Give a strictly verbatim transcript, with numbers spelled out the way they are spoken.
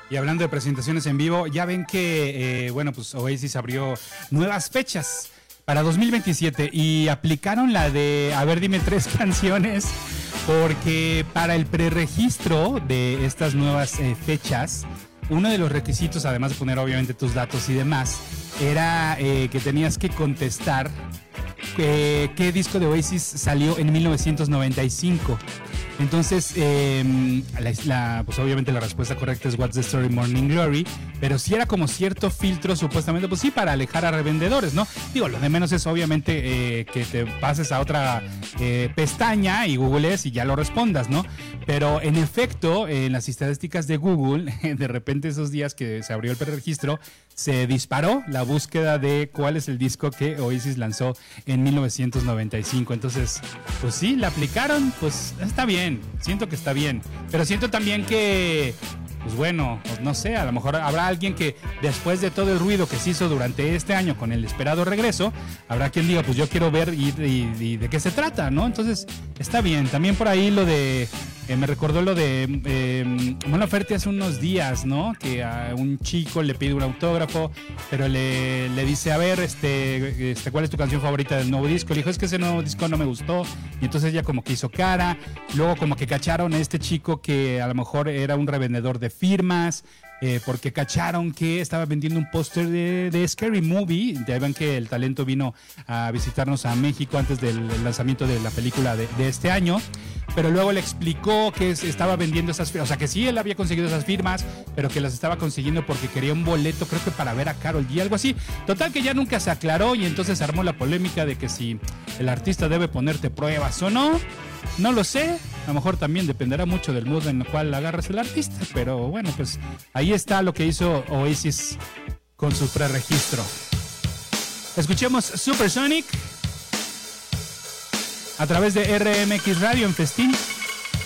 Y hablando de presentaciones en vivo, ya ven que, eh, bueno, pues Oasis abrió nuevas fechas para dos mil veintisiete y aplicaron la de, a ver, dime tres canciones, porque para el preregistro de estas nuevas eh, fechas, uno de los requisitos, además de poner obviamente tus datos y demás, era eh, que tenías que contestar eh, qué disco de Oasis salió en mil novecientos noventa y cinco. Entonces, eh, la, la, pues obviamente la respuesta correcta es What's the Story Morning Glory, pero sí era como cierto filtro supuestamente, pues sí, para alejar a revendedores, ¿no? Digo, lo de menos es obviamente eh, que te pases a otra eh, pestaña y googlees y ya lo respondas, ¿no? Pero en efecto, en las estadísticas de Google, de repente esos días que se abrió el preregistro, se disparó la búsqueda de cuál es el disco que Oasis lanzó en mil novecientos noventa y cinco. Entonces, pues sí, la aplicaron, pues está bien, siento que está bien, pero siento también que, pues bueno, pues no sé, a lo mejor habrá alguien que después de todo el ruido que se hizo durante este año con el esperado regreso, habrá quien diga, pues yo quiero ver y, y, y de qué se trata, ¿no? Entonces, está bien. También por ahí lo de... Eh, me recordó lo de eh, Mon Laferte hace unos días, ¿no? Que a un chico le pide un autógrafo, pero le, le dice, a ver, este, este, ¿cuál es tu canción favorita del nuevo disco? Le dijo, es que ese nuevo disco no me gustó. Y entonces ella como que hizo cara. Luego como que cacharon a este chico que a lo mejor era un revendedor de firmas, eh, porque cacharon que estaba vendiendo un póster de, de Scary Movie. Ya ven que el talento vino a visitarnos a México antes del lanzamiento de la película de, de este año. Pero luego le explicó que estaba vendiendo esas firmas, o sea que sí, él había conseguido esas firmas, pero que las estaba consiguiendo porque quería un boleto, creo que para ver a Karol G, algo así. Total que ya nunca se aclaró y entonces se armó la polémica de que si el artista debe ponerte pruebas o no. No lo sé, a lo mejor también dependerá mucho del mood en el cual agarras el artista, pero bueno, pues ahí está lo que hizo Oasis con su preregistro. Escuchemos Supersonic a través de R M X Radio en Festín.